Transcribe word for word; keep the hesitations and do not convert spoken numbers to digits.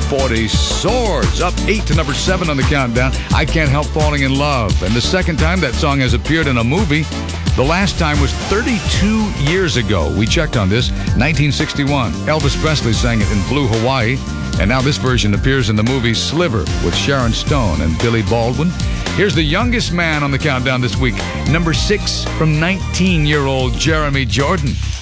forty soars up eight to number seven on the countdown. I Can't Help Falling in Love. And the second time that song has appeared in a movie, the last time was thirty-two years ago. We checked on this, nineteen sixty-one. Elvis Presley sang it in Blue Hawaii. And now this version appears in the movie Sliver with Sharon Stone and Billy Baldwin. Here's the youngest man on the countdown this week, number six from nineteen-year-old Jeremy Jordan.